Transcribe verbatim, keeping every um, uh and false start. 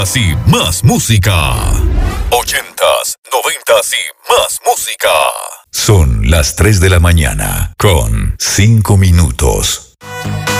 noventas y más música. Ochentas, noventas y más música. Son las tres de la mañana con cinco minutos.